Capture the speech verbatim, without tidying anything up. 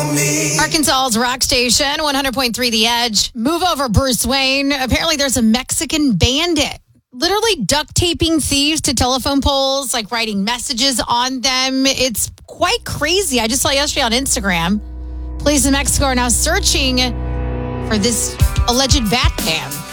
Arkansas's rock station, one hundred point three The Edge. Move over, Bruce Wayne. Apparently there's a Mexican bandit literally duct taping thieves to telephone poles, like writing messages on them. It's quite crazy. I just saw yesterday on Instagram. Police in Mexico are now searching for this alleged Batman.